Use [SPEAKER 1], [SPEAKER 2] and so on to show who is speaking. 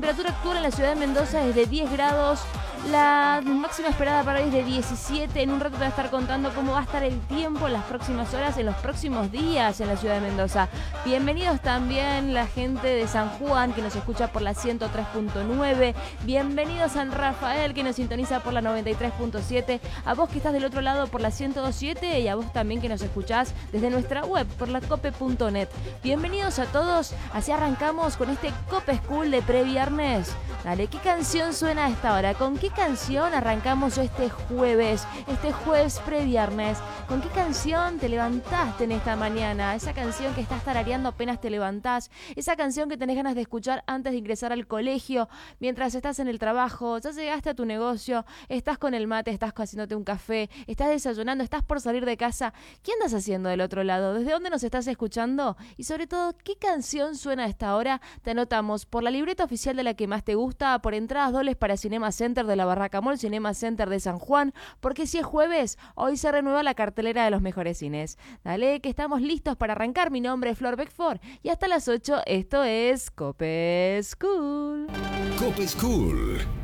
[SPEAKER 1] temperatura actual en la ciudad de Mendoza es de 10 grados. La máxima esperada para hoy es de 17. En un rato te voy a estar contando cómo va a estar el tiempo en las próximas horas, en los próximos días en la ciudad de Mendoza. Bienvenidos también la gente de San Juan que nos escucha por la 103.9. Bienvenido San Rafael que nos sintoniza por la 93.7. A vos que estás del otro lado por la 102.7 y a vos también que nos escuchás desde nuestra web por la cope.net. Bienvenidos a todos. Así arrancamos con este Cope School de previernes. Dale, ¿qué canción suena a esta hora? ¿Con qué canción arrancamos este jueves previernes? ¿Con qué canción te levantaste en esta mañana? Esa canción que estás tarareando apenas te levantás. Esa canción que tenés ganas de escuchar antes de ingresar al colegio, mientras estás en el trabajo, ya llegaste a tu negocio, estás con el mate, estás haciéndote un café, estás desayunando, estás por salir de casa. ¿Qué andas haciendo del otro lado? ¿Desde dónde nos estás escuchando? Y sobre todo, ¿qué canción suena a esta hora? Te anotamos por la libreta oficial de la que más te gusta, por entradas dobles para Cinema Center de la Barraca Mall, Cinema Center de San Juan, porque si es jueves, hoy se renueva la cartelera de los mejores cines. Dale, que estamos listos para arrancar. Mi nombre es Flor Beckford y hasta las 8 esto es Cope School.
[SPEAKER 2] Cope School.